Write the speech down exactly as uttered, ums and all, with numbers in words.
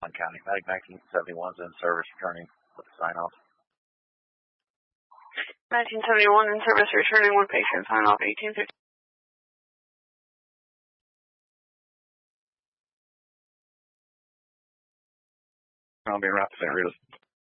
County. Medic nineteen seventy-one is in service, returning with the sign off. nineteen seventy-one in service, returning one patient, sign off eighteen fifty. I'll be in route to Saint Rita's.